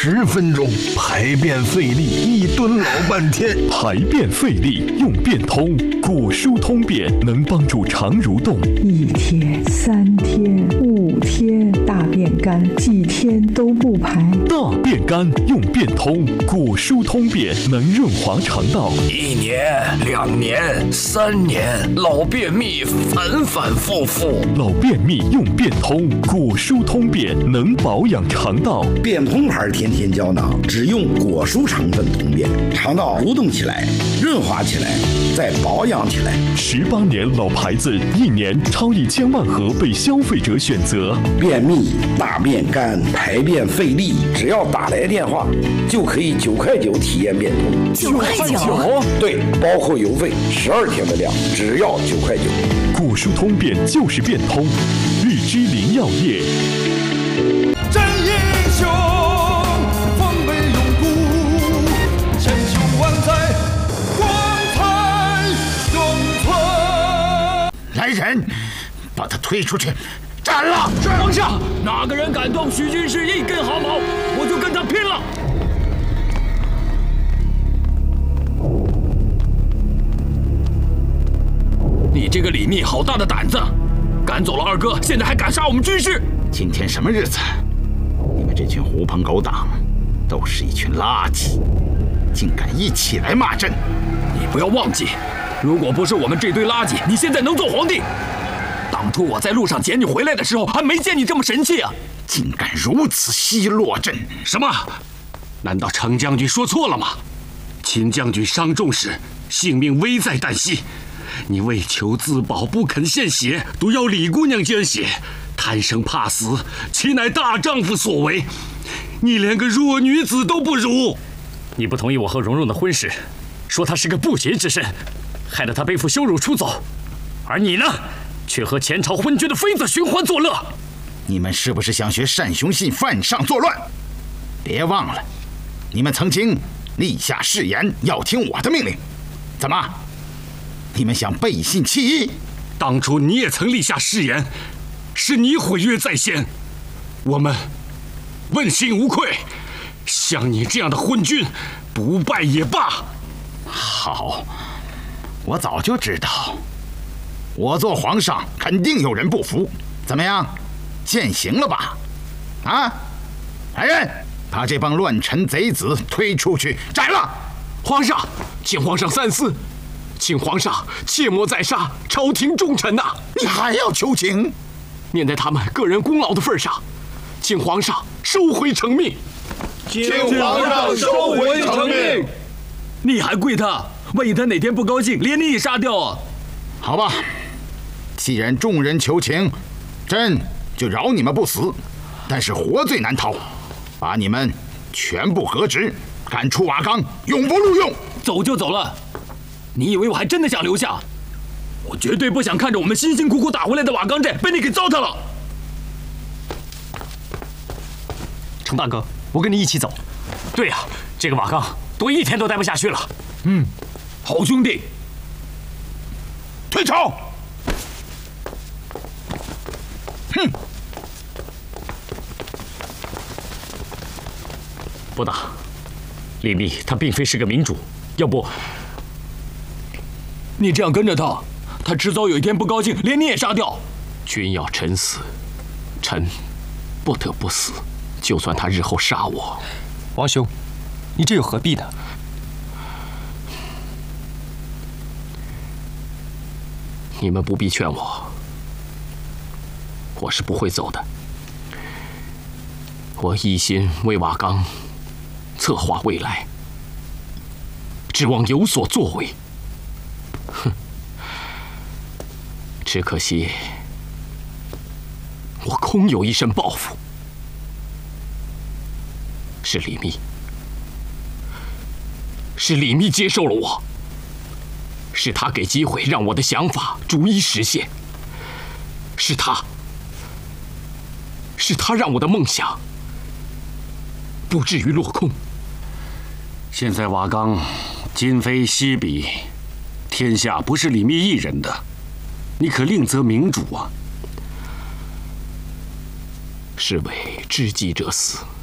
10分钟，排便费力，一蹲老半天。 排便费力用便通，果蔬通便能帮助肠蠕动。 1天、3天、5天，大便干，几天都不排。 大便干用便通，果蔬通便能润滑肠道。 1年、2年、3年，老便秘反反复复。 老便秘用便通，果蔬通便能保养肠道。 便通牌天天胶囊，只用果蔬成分通便，肠道蠕动起来，润滑起来，再保养起来。 18年老牌子，1年超1000万盒被消费者选择。 便秘、大便干、排便费力，只要打来电话，就可以9块9体验便通。 9块9？ 对，包括邮费，12天的量，只要9块9。 果蔬通便就是便通，日之林药业。 真英雄，奉为永固，千秋万载，光彩永存。 来人，把他推出去，斩了！ 皇上，哪个人敢动许军师一根毫毛，我就跟他拼了！你这个李密好大的胆子，赶走了二哥，现在还敢杀我们军师！ 今天什么日子？你们这群狐朋狗党，都是一群垃圾，竟敢一起来骂朕！ 你不要忘记，如果不是我们这堆垃圾，你现在能做皇帝？当初我在路上捡你回来的时候，还没见你这么神气啊！ 竟敢如此奚落朕！ 什么？难道程将军说错了吗？秦将军伤重时，性命危在旦夕。你为求自保不肯献血，都要李姑娘捐血，贪生怕死，岂乃大丈夫所为？你连个弱女子都不如！ 你不同意我和蓉蓉的婚事，说她是个不洁之身，害得她背负羞辱出走，而你呢，却和前朝昏君的妃子寻欢作乐。 你们是不是想学单雄信犯上作乱？别忘了，你们曾经立下誓言要听我的命令，怎么？你们想背信弃义？ 当初你也曾立下誓言，是你毁约在先，我们问心无愧。像你这样的昏君，不拜也罢。 好，我早就知道，我做皇上肯定有人不服。怎么样，现行了吧？啊，来人，把这帮乱臣贼子推出去斩了！ 皇上，请皇上三思。请皇上切莫再杀朝廷重臣呐！ 你还要求情？ 念在他们个人功劳的份上，请皇上收回成命。 请皇上收回成命。 你还跪他？万一他哪天不高兴，连你也杀掉啊！ 好吧，既然众人求情，朕就饶你们不死，但是活罪难逃，把你们全部革职，赶出瓦岗，永不录用。 走就走了。你以为我还真的想留下？我绝对不想看着我们辛辛苦苦打回来的瓦岗镇被你给糟蹋了。 程大哥，我跟你一起走。对呀，这个瓦岗多1天都待不下去了。 好兄弟， 退朝！哼！ 不打，李密他并非是个明主，要不。 你这样跟着他，他迟早有一天不高兴，连你也杀掉。君要臣死，臣不得不死，就算他日后杀我。 王兄，你这又何必呢？ 你们不必劝我，我是不会走的。我一心为瓦岗策划未来，指望有所作为。哼，只可惜我空有一身抱负。是李密，是李密接受了我，是他给机会让我的想法逐一实现，是他让我的梦想不至于落空。 现在瓦岗今非昔比，天下不是李密一人的，你可另择明主啊！ 是为知己者死。